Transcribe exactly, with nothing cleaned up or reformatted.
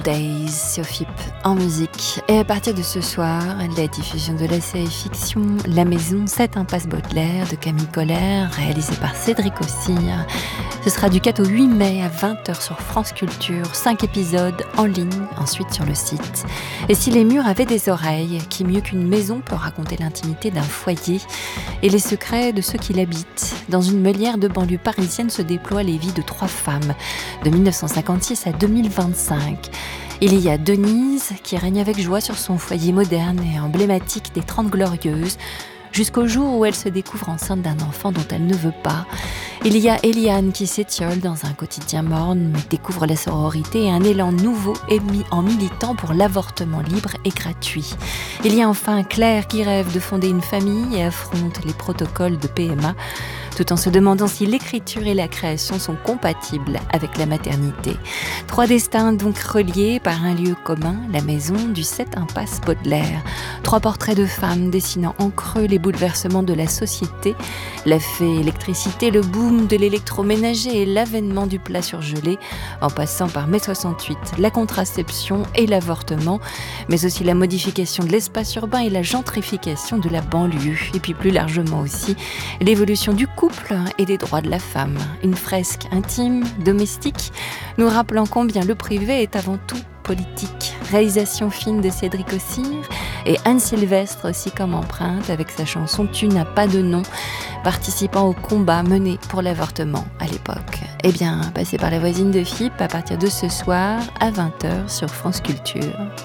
Days sur F I P en musique. Et à partir de ce soir, la diffusion de la série fiction La Maison, sept impasse Baudelaire de Camille Colère, réalisée par Cédric Ossire. Ce sera du quatre au huit mai à vingt heures sur France Culture, cinq épisodes en ligne, ensuite sur le site. Et si les murs avaient des oreilles, qui mieux qu'une maison peut raconter l'intimité d'un foyer et les secrets de ceux qui l'habitent. Dans une meulière de banlieue parisienne se déploient les vies de trois femmes, de dix-neuf cent cinquante-six à deux mille vingt-cinq. Il y a Denise, qui règne avec joie sur son foyer moderne et emblématique des Trente Glorieuses, jusqu'au jour où elle se découvre enceinte d'un enfant dont elle ne veut pas. Il y a Eliane qui s'étiole dans un quotidien morne, mais découvre la sororité et un élan nouveau émis en militant pour l'avortement libre et gratuit. Il y a enfin Claire qui rêve de fonder une famille et affronte les protocoles de P M A, tout en se demandant si l'écriture et la création sont compatibles avec la maternité. Trois destins donc reliés par un lieu commun, la maison du sept impasse Baudelaire. Trois portraits de femmes dessinant en creux les bouleversements de la société, la fée électricité, le boom de l'électroménager et l'avènement du plat surgelé, en passant par mai soixante-huit, la contraception et l'avortement, mais aussi la modification de l'espace urbain et la gentrification de la banlieue, et puis plus largement aussi l'évolution du couple et des droits de la femme. Une fresque intime, domestique, nous rappelant combien le privé est avant tout politique. Réalisation fine de Cédric Ossire et Anne Sylvestre aussi comme empreinte avec sa chanson Tu n'as pas de nom, participant au combat mené pour l'avortement à l'époque. Eh bien, passez par la voisine de F I P à partir de ce soir à vingt heures sur France Culture.